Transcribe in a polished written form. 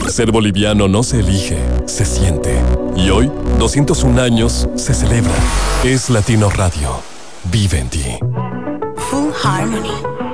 Ser boliviano no se elige, se siente. Y hoy, 201 años, se celebra. Es Latino Radio. Vive en ti. Full Harmony.